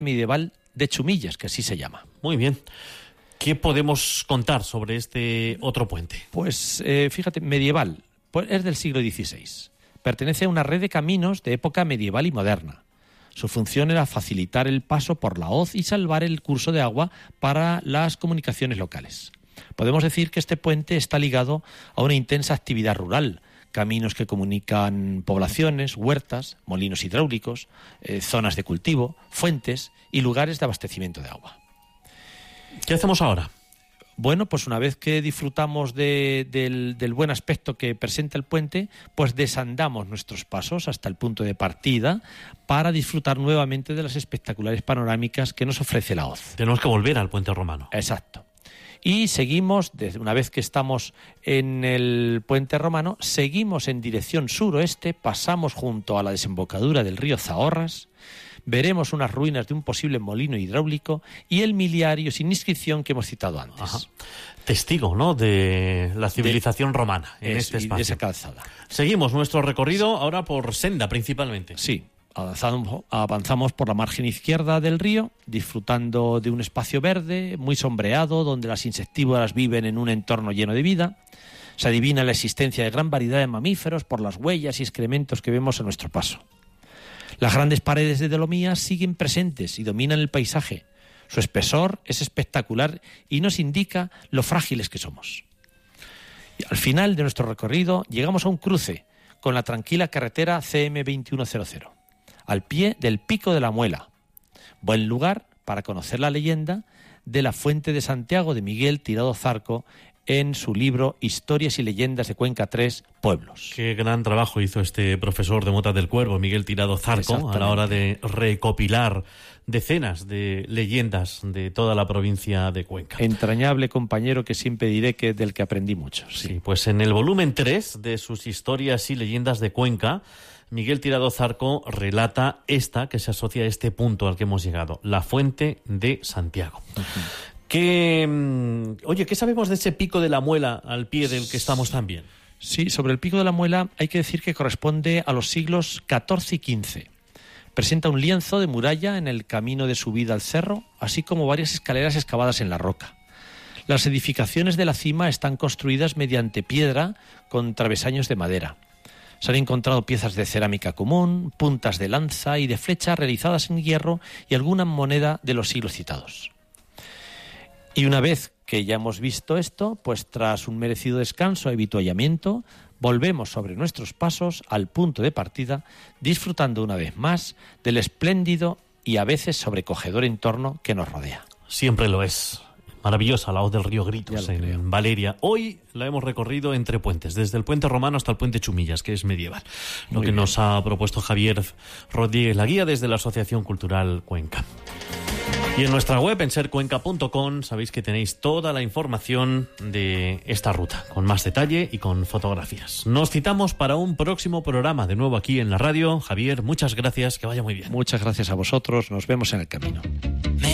medieval de Chumillas, que así se llama. Muy bien. ¿Qué podemos contar sobre este otro puente? Pues fíjate, medieval, pues es del siglo XVI. Pertenece a una red de caminos de época medieval y moderna. Su función era facilitar el paso por la hoz y salvar el curso de agua para las comunicaciones locales. Podemos decir que este puente está ligado a una intensa actividad rural, caminos que comunican poblaciones, huertas, molinos hidráulicos, zonas de cultivo, fuentes y lugares de abastecimiento de agua. ¿Qué hacemos ahora? Bueno, pues una vez que disfrutamos del buen aspecto que presenta el puente, pues desandamos nuestros pasos hasta el punto de partida para disfrutar nuevamente de las espectaculares panorámicas que nos ofrece la hoz. Tenemos que volver al puente romano. Exacto. Y seguimos, una vez que estamos en el puente romano, seguimos en dirección suroeste, pasamos junto a la desembocadura del río Zahorras, veremos unas ruinas de un posible molino hidráulico y el miliario sin inscripción que hemos citado antes. Ajá. Testigo, ¿no?, de la civilización romana en este espacio. De esa calzada. Seguimos nuestro recorrido ahora por senda principalmente. Sí. Avanzamos por la margen izquierda del río, disfrutando de un espacio verde, muy sombreado, donde las insectívoras viven en un entorno lleno de vida. Se adivina la existencia de gran variedad de mamíferos por las huellas y excrementos que vemos a nuestro paso. Las grandes paredes de dolomía siguen presentes y dominan el paisaje. Su espesor es espectacular y nos indica lo frágiles que somos. Y al final de nuestro recorrido llegamos a un cruce con la tranquila carretera CM 2100. Al pie del Pico de la Muela. Buen lugar para conocer la leyenda de la Fuente de Santiago de Miguel Tirado Zarco en su libro Historias y Leyendas de Cuenca 3, Pueblos. Qué gran trabajo hizo este profesor de Motas del Cuervo, Miguel Tirado Zarco, a la hora de recopilar decenas de leyendas de toda la provincia de Cuenca. Entrañable compañero que siempre diré que del que aprendí mucho. Sí, pues en el volumen 3 de sus Historias y Leyendas de Cuenca, Miguel Tirado Zarco relata esta que se asocia a este punto al que hemos llegado, la Fuente de Santiago. Oye, ¿qué sabemos de ese Pico de la Muela al pie del que estamos también? Sí, sobre el Pico de la Muela hay que decir que corresponde a los siglos XIV y XV. Presenta un lienzo de muralla en el camino de subida al cerro, así como varias escaleras excavadas en la roca. Las edificaciones de la cima están construidas mediante piedra con travesaños de madera. Se han encontrado piezas de cerámica común, puntas de lanza y de flecha realizadas en hierro y alguna moneda de los siglos citados. Y una vez que ya hemos visto esto, pues tras un merecido descanso y avituallamiento, volvemos sobre nuestros pasos al punto de partida, disfrutando una vez más del espléndido y a veces sobrecogedor entorno que nos rodea. Siempre lo es. Maravillosa la hoz del río Gritos en Valeria. Hoy la hemos recorrido entre puentes, desde el puente romano hasta el puente Chumillas, que es medieval. Lo que nos ha propuesto Javier Rodríguez Laguía desde la Asociación Cultural Cuenca. Y en nuestra web, en sercuenca.com, sabéis que tenéis toda la información de esta ruta, con más detalle y con fotografías. Nos citamos para un próximo programa, de nuevo aquí en la radio. Javier, muchas gracias, que vaya muy bien. Muchas gracias a vosotros, nos vemos en el camino.